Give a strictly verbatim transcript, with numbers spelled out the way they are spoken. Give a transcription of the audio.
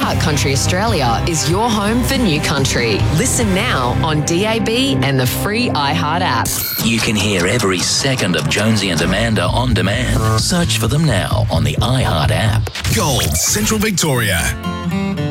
iHeart Country Australia is your home for new country. Listen now on D A B and the free iHeart app. You can hear every second of Jonesy and Amanda on demand. Search for them now on the iHeart app. Gold, Central Victoria.